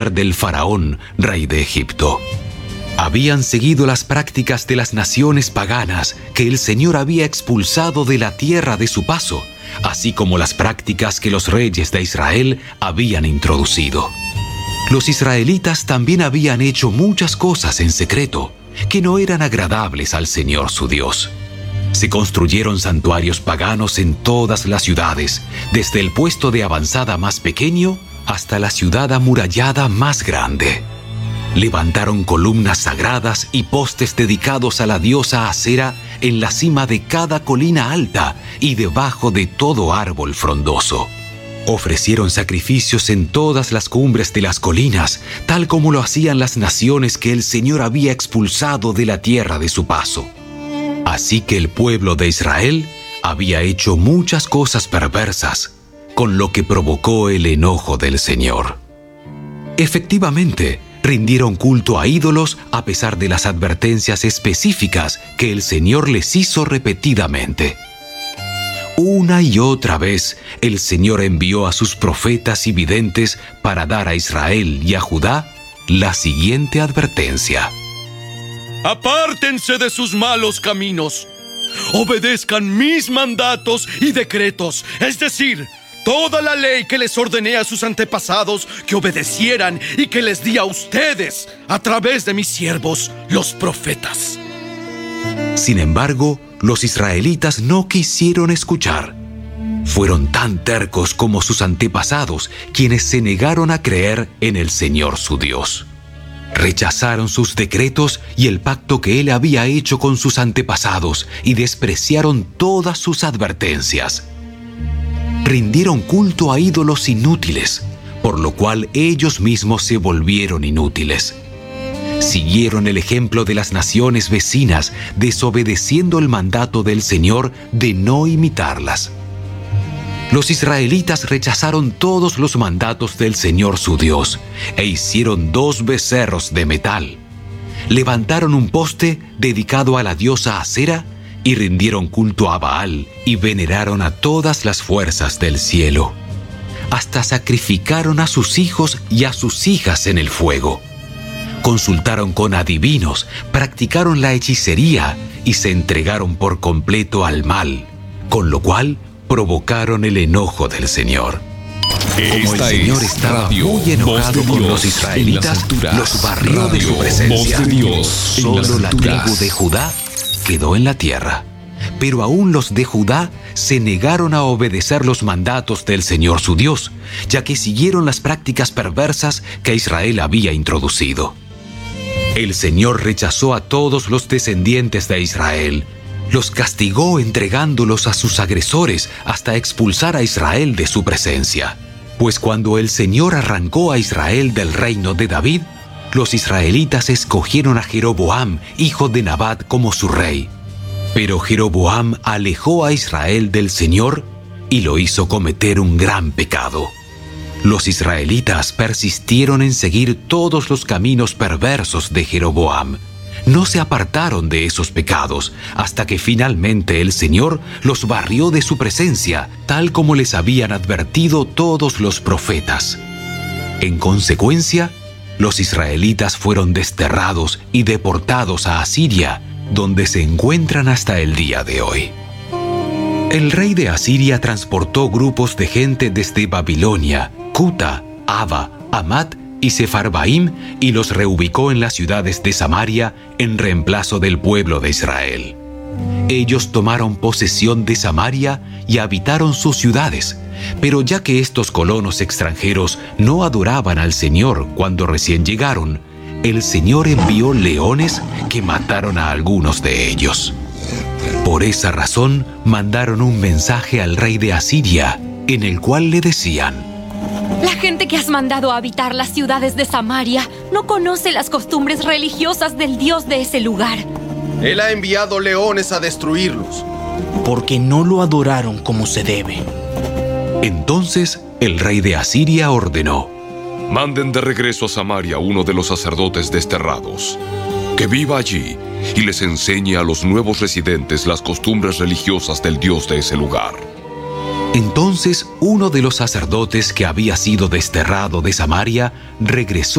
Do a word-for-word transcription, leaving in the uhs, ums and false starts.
poder del faraón, rey de Egipto. Habían seguido las prácticas de las naciones paganas que el Señor había expulsado de la tierra de su paso, así como las prácticas que los reyes de Israel habían introducido. Los israelitas también habían hecho muchas cosas en secreto que no eran agradables al Señor su Dios. Se construyeron santuarios paganos en todas las ciudades, desde el puesto de avanzada más pequeño hasta la ciudad amurallada más grande. Levantaron columnas sagradas y postes dedicados a la diosa Acera en la cima de cada colina alta y debajo de todo árbol frondoso. Ofrecieron sacrificios en todas las cumbres de las colinas, tal como lo hacían las naciones que el Señor había expulsado de la tierra de su paso. Así que el pueblo de Israel había hecho muchas cosas perversas, con lo que provocó el enojo del Señor. Efectivamente, rindieron culto a ídolos a pesar de las advertencias específicas que el Señor les hizo repetidamente. Una y otra vez, el Señor envió a sus profetas y videntes para dar a Israel y a Judá la siguiente advertencia. Apártense de sus malos caminos. Obedezcan mis mandatos y decretos, es decir, toda la ley que les ordené a sus antepasados que obedecieran y que les di a ustedes a través de mis siervos, los profetas. Sin embargo, los israelitas no quisieron escuchar. Fueron tan tercos como sus antepasados, quienes se negaron a creer en el Señor su Dios. Rechazaron sus decretos y el pacto que Él había hecho con sus antepasados y despreciaron todas sus advertencias. Rindieron culto a ídolos inútiles, por lo cual ellos mismos se volvieron inútiles. Siguieron el ejemplo de las naciones vecinas, desobedeciendo el mandato del Señor de no imitarlas. Los israelitas rechazaron todos los mandatos del Señor su Dios e hicieron dos becerros de metal. Levantaron un poste dedicado a la diosa Acera y rindieron culto a Baal y veneraron a todas las fuerzas del cielo. Hasta sacrificaron a sus hijos y a sus hijas en el fuego. Consultaron con adivinos, practicaron la hechicería y se entregaron por completo al mal, con lo cual provocaron el enojo del Señor. Como el Señor estaba muy enojado con los israelitas, los barrió de su presencia. Solo la tribu de Judá quedó en la tierra. Pero aún los de Judá se negaron a obedecer los mandatos del Señor su Dios, ya que siguieron las prácticas perversas que Israel había introducido. El Señor rechazó a todos los descendientes de Israel. Los castigó entregándolos a sus agresores hasta expulsar a Israel de su presencia. Pues cuando el Señor arrancó a Israel del reino de David, los israelitas escogieron a Jeroboam, hijo de Nabat, como su rey. Pero Jeroboam alejó a Israel del Señor y lo hizo cometer un gran pecado. Los israelitas persistieron en seguir todos los caminos perversos de Jeroboam. No se apartaron de esos pecados hasta que finalmente el Señor los barrió de su presencia, tal como les habían advertido todos los profetas. En consecuencia, los israelitas fueron desterrados y deportados a Asiria, donde se encuentran hasta el día de hoy. El rey de Asiria transportó grupos de gente desde Babilonia, Cuta, Ava, Hamat y Sefarbaim y los reubicó en las ciudades de Samaria en reemplazo del pueblo de Israel. Ellos tomaron posesión de Samaria y habitaron sus ciudades, pero ya que estos colonos extranjeros no adoraban al Señor cuando recién llegaron, el Señor envió leones que mataron a algunos de ellos. Por esa razón, mandaron un mensaje al rey de Asiria, en el cual le decían: La gente que has mandado a habitar las ciudades de Samaria no conoce las costumbres religiosas del Dios de ese lugar. Él ha enviado leones a destruirlos, porque no lo adoraron como se debe. Entonces el rey de Asiria ordenó: Manden de regreso a Samaria uno de los sacerdotes desterrados, que viva allí y les enseñe a los nuevos residentes las costumbres religiosas del Dios de ese lugar. Entonces uno de los sacerdotes que había sido desterrado de Samaria regresó